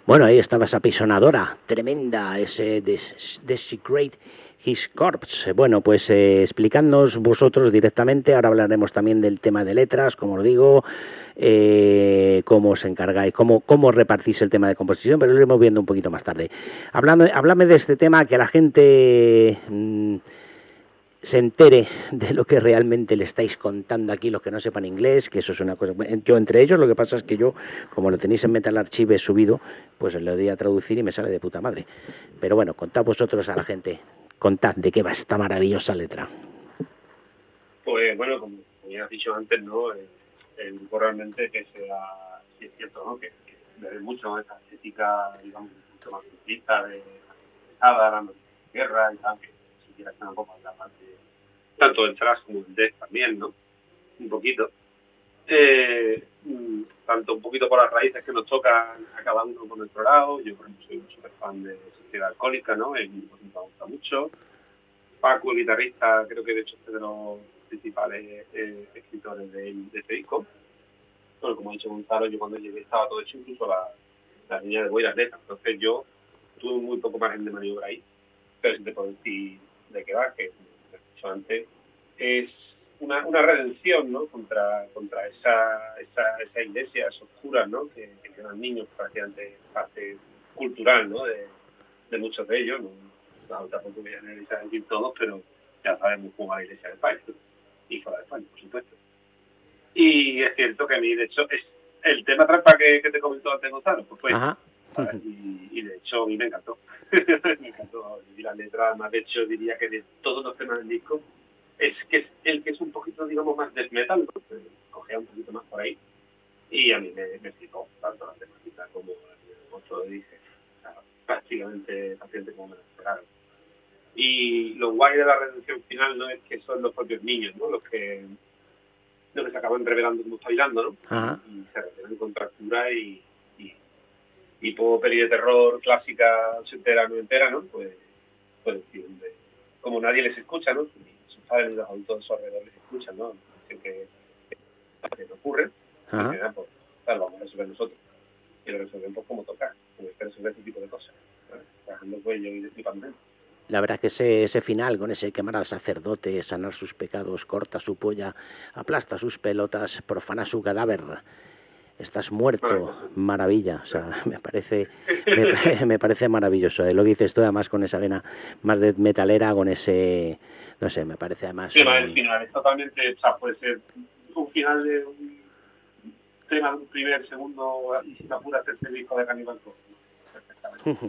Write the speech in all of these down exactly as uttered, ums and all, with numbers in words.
Bueno, ahí estaba esa pisonadora tremenda, ese Desecrate His Corpse. Bueno, pues eh, explicadnos vosotros directamente, ahora hablaremos también del tema de letras, como os digo, eh, cómo os encargáis, cómo, cómo repartís el tema de composición, pero lo iremos viendo un poquito más tarde. Hablando, háblame de este tema, que la gente mmm, se entere de lo que realmente le estáis contando aquí, los que no sepan inglés, que eso es una cosa. Yo entre ellos, lo que pasa es que yo, como lo tenéis en Metal Archive subido, pues lo doy a traducir y me sale de puta madre. Pero bueno, contad vosotros a la gente, contad de qué va esta maravillosa letra. Pues bueno, como ya has dicho antes, ¿no? El, el grupo realmente que sea, sí es cierto, ¿no? Que, que bebe mucho esta estética, digamos, mucho más simplista de la de guerra y tal, que si quieres estar un poco en la parte tanto del thrash como del death también, ¿no? Un poquito. Eh, tanto un poquito por las raíces que nos tocan a cada uno por nuestro lado. Yo, por ejemplo, soy un super fan de Sociedad Alcohólica, ¿no? El grupo me gusta mucho. Paco, el guitarrista, creo que de hecho es de los principales eh, escritores de, de este disco. Bueno, como ha dicho Gonzalo, yo cuando llegué estaba todo hecho, incluso la, la línea de voy y las letras. Entonces yo tuve muy poco margen de maniobra ahí, pero si te puedo decir de qué va, que como he dicho antes, es una, una redención, ¿no? Contra, contra esa, esa, esa iglesia, esas oscuras, ¿no? Que, que tienen niños prácticamente parte cultural, ¿no? De, de muchos de ellos, ¿no? No, tampoco voy a analizar decir todos, pero ya sabemos cómo va la iglesia de España, ¿no? Y fuera de España, por supuesto. Y es cierto que a mí, de hecho, es el tema trampa que, que te comentó antes Gonzalo, pues fue Ajá. y, y de hecho a mí me encantó. Me encantó. Y la letra, más de hecho, diría que de todos los temas del disco, es que es el que es un poquito, digamos, más death metal, ¿no? Cogea un poquito más por ahí. Y a mí me, me explicó tanto la temática como el otro dije. O sea, prácticamente paciente como me lo esperaron. Y lo guay de la redención final no es que son los propios niños, ¿no? Los que, los que se acaban revelando como está bailando, ¿no? Ajá. Y, y se revelan con fractura y, y tipo peli de terror clásica ochentera, noventera, ¿no? Pues, pues deciden de, como nadie les escucha, ¿no? Ni sus padres ni los adultos de su alrededor les escuchan, ¿no? Dicen que, que no ocurre, y que nada, pues, claro, vamos a resolver nosotros. Y lo resolvemos como tocar, como es que resolver ese tipo de cosas, ¿no? Trabajando cuello y destripando. La verdad que ese, ese final, con ese quemar al sacerdote, sanar sus pecados, corta su polla, aplasta sus pelotas, profana su cadáver, estás muerto, maravilla, o sea, me parece me, me parece maravilloso, ¿eh? Lo que dices tú, además con esa vena más de metalera, con ese, no sé, me parece además... Sí, un... el final es totalmente, o sea, puede ser un final de un tema de un primer, segundo, y si te apuras, tercer disco de Cannibal Corpse, perfectamente.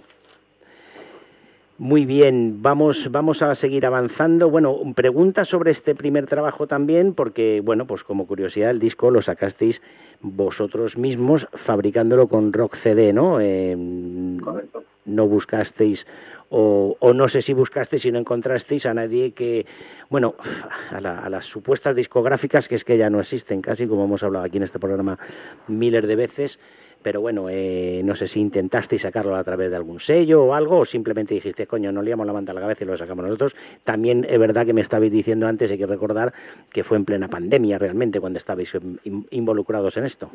Muy bien, vamos, vamos a seguir avanzando. Bueno, preguntas sobre este primer trabajo también, porque, bueno, pues como curiosidad, el disco lo sacasteis vosotros mismos fabricándolo con Rock C D, ¿no? Eh, Correcto. No buscasteis, o, o no sé si buscasteis y no encontrasteis a nadie que, bueno, a, la, a las supuestas discográficas, que es que ya no existen casi, como hemos hablado aquí en este programa miles de veces. Pero bueno, eh, no sé si intentasteis sacarlo a través de algún sello o algo, o simplemente dijiste, coño, no liamos la manta a la cabeza y lo sacamos nosotros. También es verdad que me estabais diciendo antes, hay que recordar que fue en plena pandemia realmente cuando estabais involucrados en esto.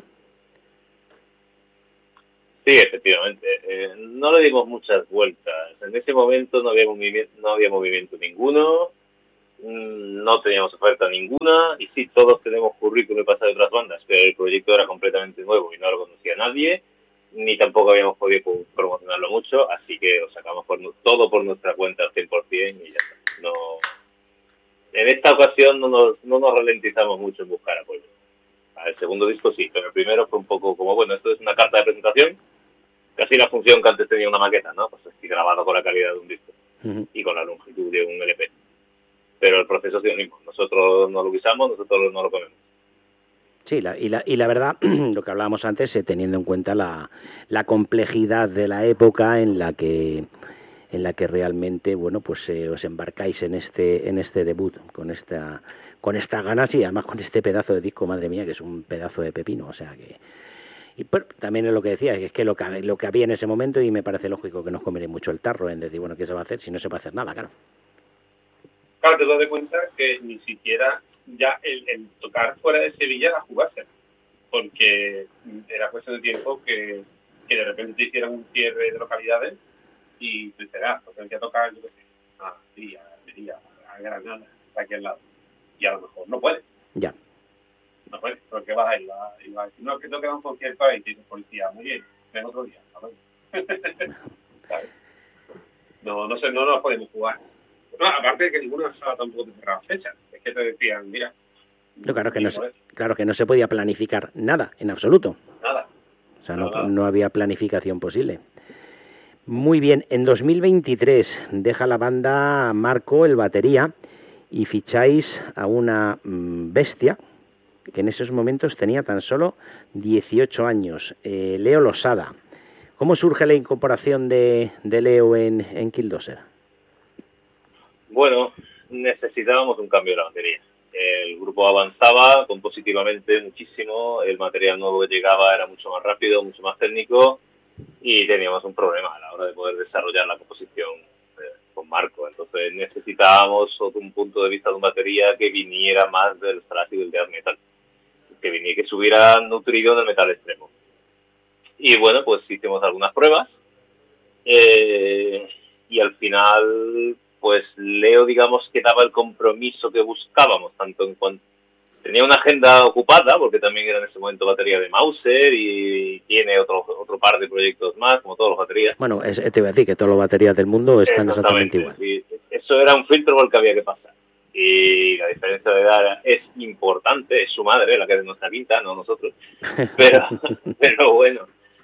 Sí, efectivamente. Eh, no le dimos muchas vueltas. En ese momento no había movimiento, no había movimiento ninguno, no teníamos oferta ninguna, y sí, todos tenemos currículum pasado de otras bandas, pero el proyecto era completamente nuevo y no lo conocía nadie, ni tampoco habíamos podido promocionarlo mucho, así que lo sacamos por, todo por nuestra cuenta al cien por ciento y ya está. No, en esta ocasión no nos, no nos ralentizamos mucho en buscar apoyo. El segundo disco sí, pero el primero fue un poco como, bueno, esto es una carta de presentación, casi la función que antes tenía una maqueta, ¿no? Pues estoy grabado con la calidad de un disco uh-huh. y con la longitud de un L P. Pero el proceso es lo mismo. Nosotros no lo guisamos, nosotros no lo comemos. Sí, la, y, la, y la verdad, lo que hablábamos antes, eh, teniendo en cuenta la, la complejidad de la época en la que en la que realmente, bueno, pues eh, os embarcáis en este en este debut con esta con estas ganas y además con este pedazo de disco, madre mía, que es un pedazo de pepino, o sea que y pues, también es lo que decía, es que lo que lo que había en ese momento, y me parece lógico que nos comeréis mucho el tarro en decir, bueno, ¿qué se va a hacer si no se va a hacer nada, claro? Claro, te das cuenta que ni siquiera ya el, el tocar fuera de Sevilla era jugarse, porque era cuestión de tiempo que, que de repente te hicieran un cierre de localidades y tú dices, ah, pues que tocar, yo qué sé, a Almería, a Almería, a Granada, aquí al lado. Y a lo mejor no puedes. Ya. No puedes, porque vas a ir, vas, y vas a decir, no, que no queda un concierto ahí, y te dice policía, muy bien, ven otro día, ¿sabes? ¿Sabes? No, no sé, no nos podemos jugar. No, aparte de que ninguna sala tampoco te cerraba fechas. Es que te decían, mira. No, claro, que no se, claro que no se podía planificar nada, en absoluto. Nada. O sea, no, no había planificación posible. Muy bien, en dos mil veintitrés deja la banda Marco, el batería, y ficháis a una bestia que en esos momentos tenía tan solo dieciocho años, eh, Leo Losada. ¿Cómo surge la incorporación de, de Leo en, en Killdozer? Bueno, necesitábamos un cambio de la batería. El grupo avanzaba compositivamente muchísimo, el material nuevo que llegaba era mucho más rápido, mucho más técnico y teníamos un problema a la hora de poder desarrollar la composición eh, con Marco. Entonces necesitábamos otro, un punto de vista de una batería que viniera más del thrash y del death metal, que viniera, que se hubiera nutrido del metal extremo. Y bueno, pues hicimos algunas pruebas eh, y al final pues Leo, digamos, que daba el compromiso que buscábamos, tanto en cuanto tenía una agenda ocupada, porque también era en ese momento batería de Mauser y tiene otro otro par de proyectos más, como todos los baterías. Bueno, es, te iba a decir que todas las baterías del mundo están exactamente, exactamente igual. Sí, eso era un filtro por el que había que pasar. Y la diferencia de edad es importante, es su madre la que es nuestra quinta, no nosotros. Pero, pero bueno,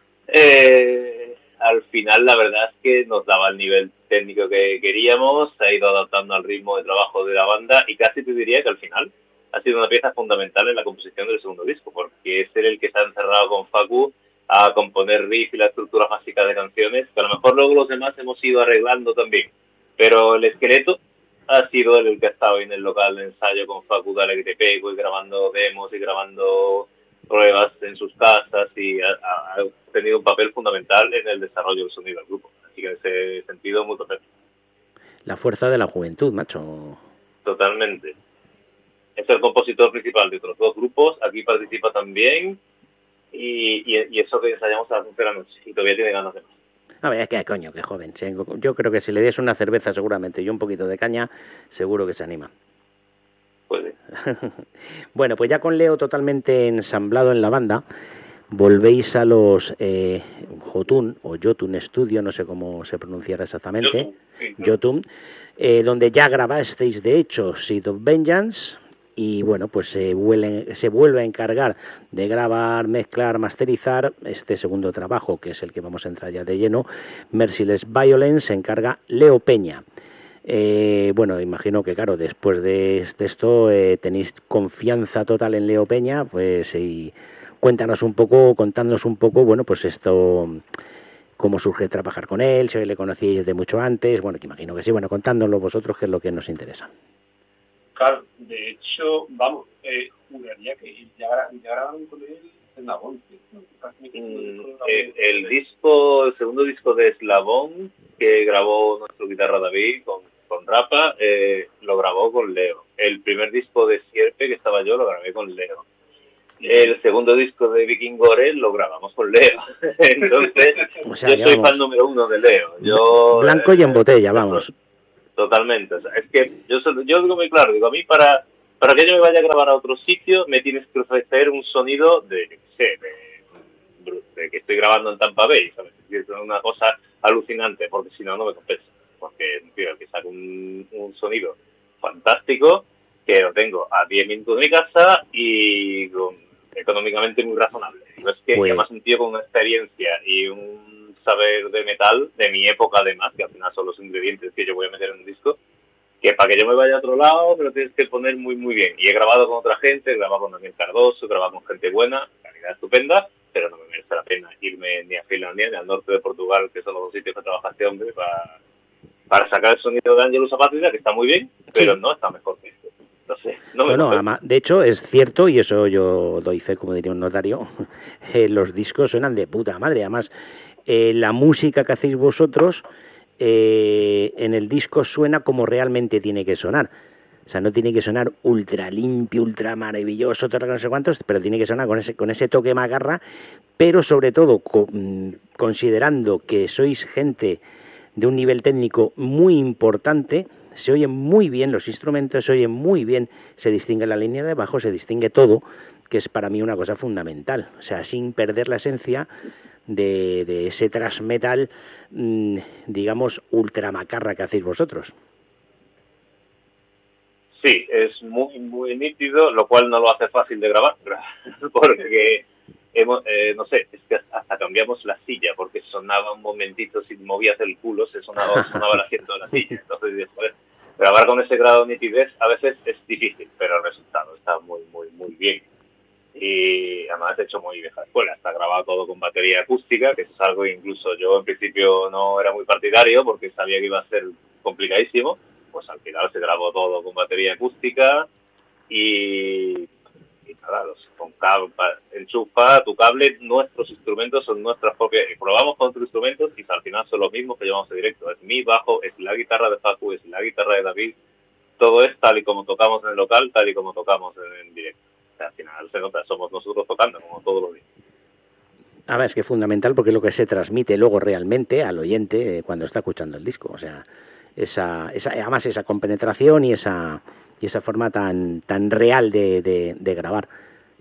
eh, al final la verdad es que nos daba el nivel técnico que queríamos, se ha ido adaptando al ritmo de trabajo de la banda y casi te diría que al final ha sido una pieza fundamental en la composición del segundo disco, porque es él el que se ha encerrado con Facu a componer riff y la estructura básica de canciones, que a lo mejor luego los demás hemos ido arreglando también, pero el esqueleto ha sido él el que ha estado en el local de ensayo con Facu, dale que te pego, y grabando demos y grabando pruebas en sus casas, y ha, ha tenido un papel fundamental en el desarrollo del sonido del grupo. Así que en ese sentido, muy perfecto. La fuerza de la juventud, macho. Totalmente. Es el compositor principal de otros dos grupos, aquí participa también, y, y, y eso que ensayamos a las once de la noche, y todavía tiene ganas de más. A ver, es que coño, qué joven. Yo creo que si le des una cerveza seguramente y un poquito de caña, seguro que se anima. Puede. Bueno, pues ya con Leo totalmente ensamblado en la banda, volvéis a los eh, Jotun o Jotun Studio, no sé cómo se pronunciará exactamente, Jotun, sí, Jotun, eh, donde ya grabasteis de hecho Seed of Vengeance. Y bueno, pues se vuelve, se vuelve a encargar de grabar, mezclar, masterizar este segundo trabajo, que es el que vamos a entrar ya de lleno, Merciless Violence, se encarga Leo Peña. Eh, bueno, imagino que claro, después de, de esto eh, tenéis confianza total en Leo Peña, pues y cuéntanos un poco, contándonos un poco, bueno, pues esto, cómo surge trabajar con él, si hoy le conocíais de mucho antes, bueno, que imagino que sí, bueno, contándonoslo vosotros, que es lo que nos interesa. Claro, de hecho, vamos, eh, juraría que ya, ya grabaron con él Eslabón. ¿No? Mm, el, el disco, el segundo disco de Eslabón, que grabó nuestro guitarra David con, con Rapa, eh, lo grabó con Leo. El primer disco de Sierpe, que estaba yo, lo grabé con Leo. El segundo disco de Vikingore lo grabamos con Leo. Entonces, o sea, yo soy vamos. fan número uno de Leo. Yo, Blanco y en botella, vamos. Totalmente, o sea, es que yo yo digo muy claro, digo, a mí para para que yo me vaya a grabar a otro sitio me tienes que ofrecer un sonido de, qué sé, de, de que estoy grabando en Tampa Bay, ¿sabes? Es una cosa alucinante, porque si no, no me compensa, porque tío, que saco un, un sonido fantástico, que lo tengo a diez minutos de mi casa y con, económicamente muy razonable. No es que pues... además un tío con una experiencia y un saber de metal, de mi época además, que al final son los ingredientes que yo voy a meter en un disco, que para que yo me vaya a otro lado me lo tienes que poner muy muy bien. Y he grabado con otra gente, he grabado con Daniel Cardoso, he grabado con gente buena, calidad estupenda, pero no me merece la pena irme ni a Finlandia ni al norte de Portugal, que son los dos sitios que trabaja este hombre, para, para sacar el sonido de Ángelus Apátrida, que está muy bien, pero sí. No está mejor que esto. No sé, no me bueno, ama, de hecho es cierto, y eso yo doy fe, como diría un notario, eh, los discos suenan de puta madre, además eh, la música que hacéis vosotros eh, en el disco suena como realmente tiene que sonar. O sea, no tiene que sonar ultra limpio, ultra maravilloso, todo no sé cuántos, pero tiene que sonar con ese, con ese toque macarra, pero sobre todo con, considerando que sois gente de un nivel técnico muy importante, se oyen muy bien los instrumentos, se oyen muy bien, se distingue la línea de bajo, se distingue todo, que es para mí una cosa fundamental. O sea, sin perder la esencia de, de ese thrash metal, mmm, digamos, ultra macarra que hacéis vosotros. Sí, es muy, muy nítido, lo cual no lo hace fácil de grabar, porque, hemos, eh, no sé, es que hasta cambiamos la silla, porque sonaba un momentito, si movías el culo, se sonaba, sonaba el asiento de la silla. Entonces, después, grabar con ese grado de nitidez a veces es difícil, pero el resultado está muy, muy, muy bien. Y además he hecho muy vieja escuela, está grabado todo con batería acústica, que es algo que incluso yo en principio no era muy partidario, porque sabía que iba a ser complicadísimo. Pues al final se grabó todo con batería acústica y, y nada, los, con cable, enchufa tu cable, nuestros instrumentos son nuestras propias, probamos con otros instrumentos y al final son los mismos que llevamos a directo, es mi bajo, es la guitarra de Facu, es la guitarra de David, todo es tal y como tocamos en el local, tal y como tocamos en, en directo. O sea, al final se nota, somos nosotros tocando como todos los días. A ver, es que es fundamental porque es lo que se transmite luego realmente al oyente cuando está escuchando el disco, o sea... Esa, esa, además esa compenetración y esa y esa forma tan tan real de, de, de grabar.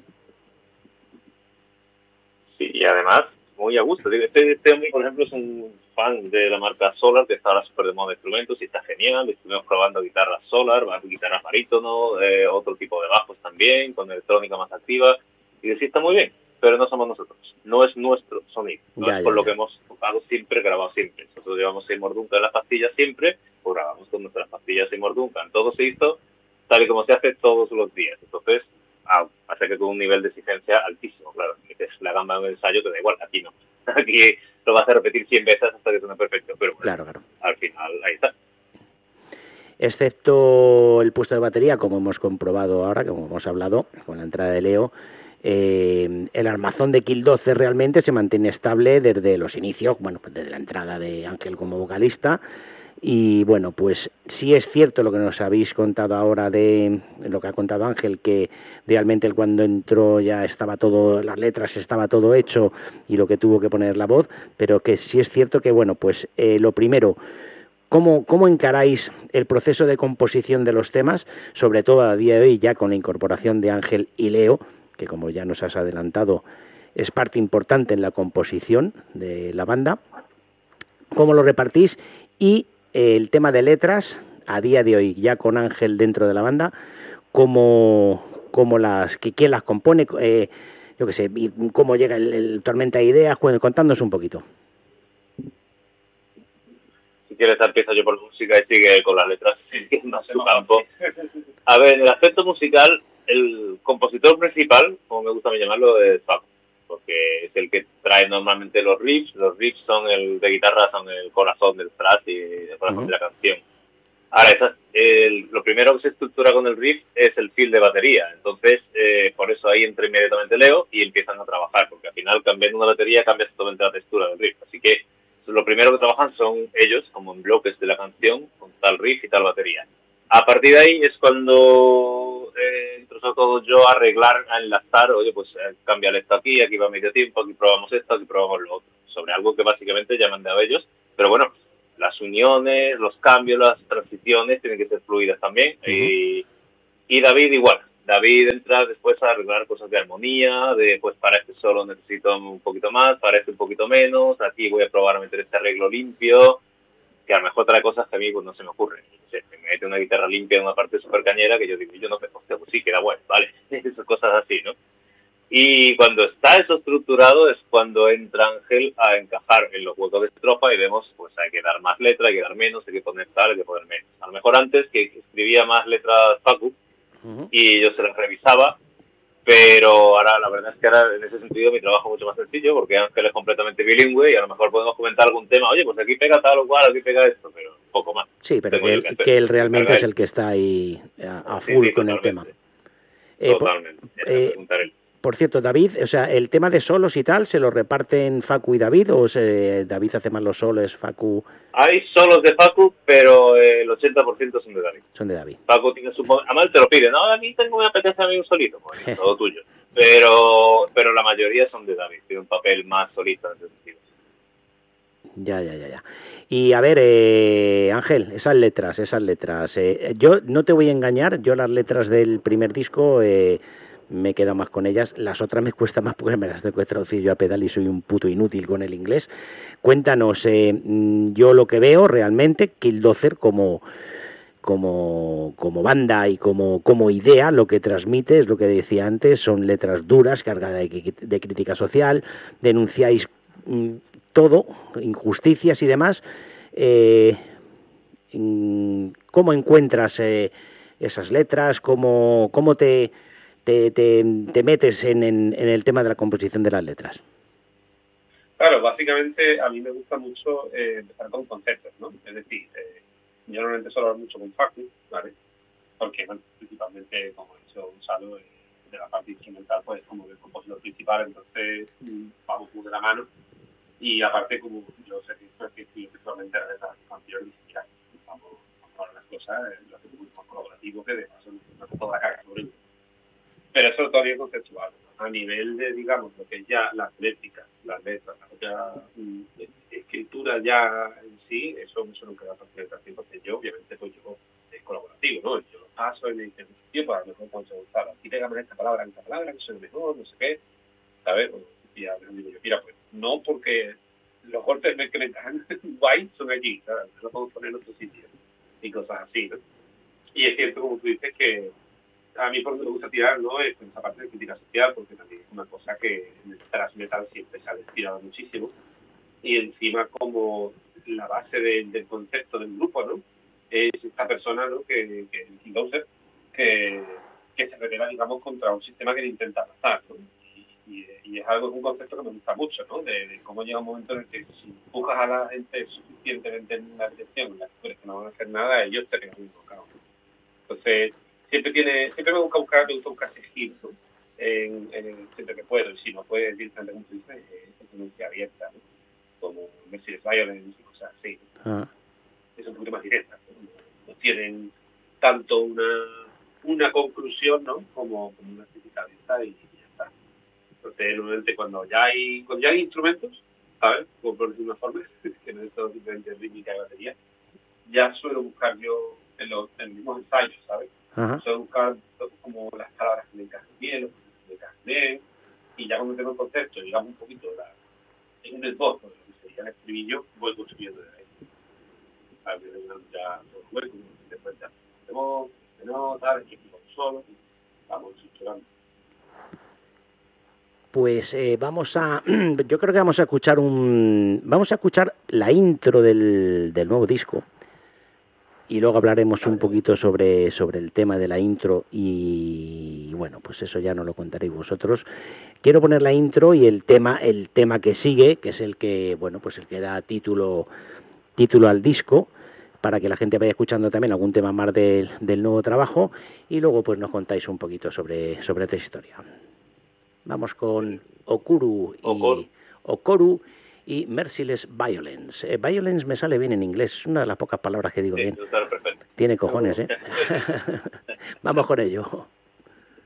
Sí, y además muy a gusto. Este, este hombre, por ejemplo, es un fan de la marca Solar, que está ahora súper de moda de instrumentos y está genial. Estuvimos probando guitarras Solar, guitarras barítono, eh, otro tipo de bajos también, con electrónica más activa, y sí está muy bien, pero no somos nosotros. No es nuestro sonido, no ya, es por ya, lo ya. que hemos tocado siempre, grabado siempre. Nosotros llevamos Seymour Duncan en las pastillas siempre, pues grabamos con nuestras pastillas Seymour Duncan. Todo se hizo tal y como se hace todos los días. Entonces, ah, hace que con un nivel de exigencia altísimo, claro. Es la gamba de un ensayo que da igual, aquí no. Aquí lo vas a repetir cien veces hasta que suene perfecto, pero bueno, claro, claro. Al final ahí está. Excepto el puesto de batería, como hemos comprobado ahora, como hemos hablado con la entrada de Leo, eh, el armazón de Kill doce realmente se mantiene estable desde los inicios, bueno, pues desde la entrada de Ángel como vocalista. Y bueno, pues sí es cierto lo que nos habéis contado ahora de lo que ha contado Ángel, que realmente él cuando entró ya estaba todo, las letras estaba todo hecho y lo que tuvo que poner la voz, pero que sí es cierto que bueno, pues eh, lo primero, ¿cómo, cómo encaráis el proceso de composición de los temas, sobre todo a día de hoy ya con la incorporación de Ángel y Leo, que como ya nos has adelantado es parte importante en la composición de la banda? ¿Cómo lo repartís? Y el tema de letras, a día de hoy, ya con Ángel dentro de la banda, ¿cómo, cómo las, que, quién las compone? Eh, yo qué sé, ¿cómo llega el, el Tormenta de Ideas? Bueno, contándonos un poquito. Si quieres empiezo yo por la música y sigue con las letras, que es más su campo. A ver, en el aspecto musical, el compositor principal, como me gusta llamarlo, es Paco, porque es el que trae normalmente los riffs. Los riffs son el de guitarra, son el corazón del thrash y el corazón uh-huh. de la canción. Ahora, esa, el, lo primero que se estructura con el riff es el feel de batería. Entonces, eh, por eso ahí entra inmediatamente Leo y empiezan a trabajar, porque al final cambiando una batería cambia totalmente la textura del riff. Así que lo primero que trabajan son ellos, como en bloques de la canción, con tal riff y tal batería. A partir de ahí es cuando eh, entro sobre todo yo a arreglar, a enlazar, oye, pues eh, cambia esto aquí, aquí va medio tiempo, aquí probamos esto, aquí probamos lo otro, sobre algo que básicamente ya me han dado ellos, pero bueno, las uniones, los cambios, las transiciones tienen que ser fluidas también. Uh-huh. y, y David igual, David entra después a arreglar cosas de armonía, de pues para este solo necesito un poquito más, para este un poquito menos, aquí voy a probar a meter este arreglo limpio, que a lo mejor trae cosas que a mí pues, no se me ocurren. O sea, me mete una guitarra limpia en una parte súper cañera que yo digo, yo no me hostia, pues sí, queda bueno, vale. Esas cosas así, ¿no? Y cuando está eso estructurado es cuando entra Ángel a encajar en los huecos de estrofa y vemos, pues hay que dar más letra, hay que dar menos, hay que poner tal, hay que poner menos. A lo mejor antes que escribía más letras Facu uh-huh. y yo se las revisaba, pero ahora la verdad es que ahora en ese sentido mi trabajo es mucho más sencillo porque Ángel es completamente bilingüe y a lo mejor podemos comentar algún tema, oye, pues aquí pega tal o cual, aquí pega esto, pero un poco más. Sí, pero que él, que, que él realmente es el que está ahí a, a full sí, sí, con el tema. Eh, totalmente. Por, eh, por cierto, David, o sea, el tema de solos y tal, ¿se lo reparten Facu y David o se, David hace más los solos, Facu? Hay solos de Facu, pero el ochenta por ciento son de David. Son de David. Facu tiene su... Además te lo pide, no, a mí tengo, me apetece a mí un solito, pues todo tuyo. Pero pero la mayoría son de David, tiene un papel más solista en ese sentido. Ya, ya, ya, ya. Y a ver, eh, Ángel, esas letras, esas letras. Eh, yo no te voy a engañar, yo las letras del primer disco eh, me quedo más con ellas. Las otras me cuesta más porque me las tengo que traducir yo a pedal y soy un puto inútil con el inglés. Cuéntanos, eh, yo lo que veo realmente, Killdozer como... Como, como banda y como, como idea, lo que transmite es lo que decía antes, son letras duras, cargadas de, de crítica social, denunciáis mm, todo, injusticias y demás. Eh, ¿Cómo encuentras eh, esas letras? ¿Cómo, cómo te, te, te, te metes en, en, en el tema de la composición de las letras? Claro, básicamente a mí me gusta mucho eh, empezar con conceptos, ¿no? Es decir, eh, yo normalmente suelo hablar mucho con Facu, ¿vale? Porque, bueno, principalmente, como he dicho Gonzalo, eh, de la parte instrumental, pues como el compositor principal, entonces mm, vamos muy de la mano. Y aparte, como yo sé que esto es que estoy principalmente a las canciones, mira, vamos a hablar las cosas, eh, lo hacemos muy más colaborativo, que de paso no se toda la cara sobre ello. Pero eso todavía es conceptual. A nivel de, digamos, lo que es ya las létricas, las letras, la propia mm, escritura ya en sí, eso, eso nunca da participación, porque yo, obviamente, pues yo es colaborativo, ¿no? Yo lo paso y me dicen, tío, pues a lo mejor cuando se gustaba, aquí pégame esta palabra, esta palabra, que suene mejor, no sé qué, ¿sabes? Pues, y a veces digo yo, mira, pues no, porque los golpes que me encajan guay son allí, ¿sabes? Lo podemos poner en otro sitio y cosas así, ¿no? Y es cierto, como tú dices, que a mí por lo que me gusta tirar, ¿no? Es esa parte de crítica social, porque también es una cosa que en el thrash metal siempre se ha destirado muchísimo. Y encima como la base de, del concepto del grupo, ¿no? Es esta persona, ¿no? Que, que es Killdozer, que, que se revela, digamos, contra un sistema que le intenta matar, ¿no? Y, y, y es algo, es un concepto que me gusta mucho, ¿no? De, de cómo llega un momento en el que si empujas a la gente suficientemente en una dirección en la que crees que no van a hacer nada, ellos te quedan enfocados. Entonces, siempre tiene, siempre me gusta buscar, me gusta buscar ese giro, ¿no? En, en, siempre que puedo, y si no puedes directamente, como tú dices, es denuncia abierta, ¿no? Como Merciless Violence y cosas así. Ah. Es un poquito más directa, ¿no? No tienen tanto una una conclusión, ¿no? Como, como una crítica abierta y, y ya está. Entonces, normalmente cuando ya hay cuando ya hay instrumentos, ¿sabes? Como por decir una forma, que no es todo simplemente rítmica y batería, ya suelo buscar yo en los, en los mismos ensayos, ¿sabes? Ajá. Suelo buscar como las palabras que me encajan bien, los que me encajan bien, y ya cuando tengo el concepto, digamos un poquito la, en un esbozo de lo que sería el estribillo, voy construyendo de ahí. A ver, ya todo el hueco, después ya de voz, de notas, de equipo solo, vamos estructurando. Pues eh, vamos a, yo creo que vamos a escuchar un, vamos a escuchar la intro del, del nuevo disco. Y luego hablaremos un poquito sobre, sobre el tema de la intro y bueno, pues eso ya nos lo contaréis vosotros. Quiero poner la intro y el tema, el tema que sigue, que es el que, bueno, pues el que da título, título al disco, para que la gente vaya escuchando también algún tema más del, del nuevo trabajo y luego pues nos contáis un poquito sobre, sobre esta historia. Vamos con Okuru y Okoru y Merciless Violence. Eh, violence me sale bien en inglés, es una de las pocas palabras que digo sí, bien. Perfecto. Tiene cojones, ¿eh? Vamos con ello.